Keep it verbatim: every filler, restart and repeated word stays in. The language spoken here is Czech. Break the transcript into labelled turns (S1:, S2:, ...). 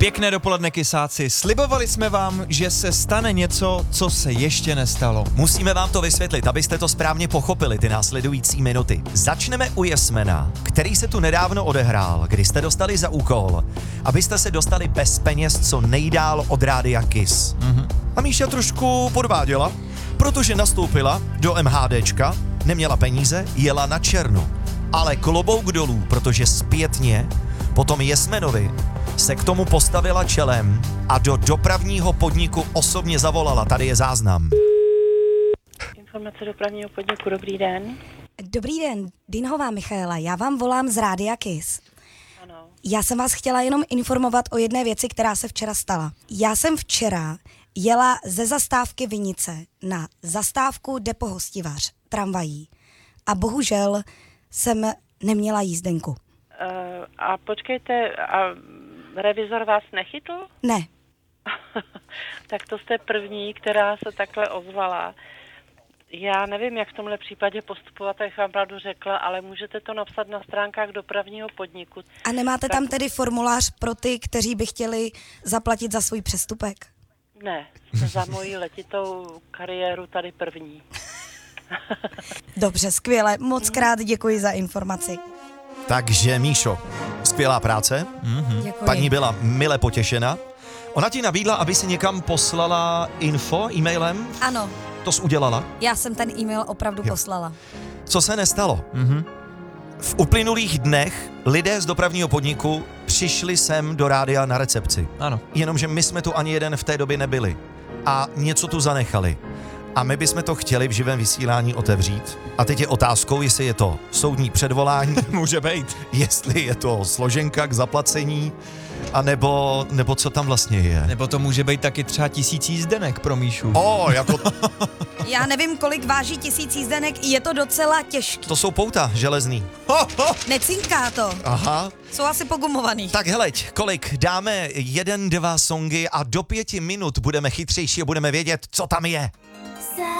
S1: Pěkné dopoledne, kysáci. Slibovali jsme vám, že se stane něco, co se ještě nestalo.
S2: Musíme vám to vysvětlit, abyste to správně pochopili, ty následující minuty. Začneme u Jesmena, který se tu nedávno odehrál, kdy jste dostali za úkol, abyste se dostali bez peněz co nejdál od Rádia Kiss. Mm-hmm. A Míša trošku podváděla, protože nastoupila do MHDčka, neměla peníze, jela na černo. Ale klobouk dolů, protože zpětně potom Jesmenovi se k tomu postavila čelem a do dopravního podniku osobně zavolala. Tady je záznam.
S3: Informace dopravního podniku, dobrý den.
S4: Dobrý den, Dinhová Michaela, já vám volám z Rádia Kiss.
S3: Ano.
S4: Já jsem vás chtěla jenom informovat o jedné věci, která se včera stala. Já jsem včera jela ze zastávky Vinice na zastávku Depo Hostivař tramvají a bohužel jsem neměla jízdenku.
S3: Uh, a počkejte, a revizor vás nechytl?
S4: Ne.
S3: Tak to jste první, která se takhle ozvala. Já nevím, jak v tomhle případě postupovat, jak vám pravdu řekla, ale můžete to napsat na stránkách dopravního podniku.
S4: A nemáte
S3: tak...
S4: tam tedy formulář pro ty, kteří by chtěli zaplatit za svůj přestupek?
S3: Ne, jste za moji letitou kariéru tady první.
S4: Dobře, skvěle, moc krát děkuji za informaci.
S2: Takže Míšo, skvělá práce.
S4: Mm-hmm. Děkuji.
S2: Paní byla mile potěšena. Ona ti nabídla, aby si někam poslala info e-mailem?
S4: Ano.
S2: To jsi udělala?
S4: Já jsem ten e-mail opravdu
S2: jo.
S4: poslala.
S2: Co se nestalo? Mm-hmm. V uplynulých dnech lidé z dopravního podniku přišli sem do rádia na recepci.
S1: Ano.
S2: Jenomže my jsme tu ani jeden v té době nebyli. A něco tu zanechali. A my bychom to chtěli v živém vysílání otevřít. A teď je otázkou, jestli je to soudní předvolání.
S1: Může být.
S2: Jestli je to složenka k zaplacení, a nebo, nebo co tam vlastně je.
S1: Nebo to může být taky třeba tisíc jízdenek pro Míšu.
S2: O, jako...
S4: Já nevím, kolik váží tisíc jízdenek, je to docela těžký.
S2: To jsou pouta železný. Ho, ho.
S4: Necinká to.
S2: Aha.
S4: Jsou asi pogumovaný.
S2: Tak heleď, kolik? Dáme jeden, dva songy a do pěti minut budeme chytřejší a budeme vědět, co tam je.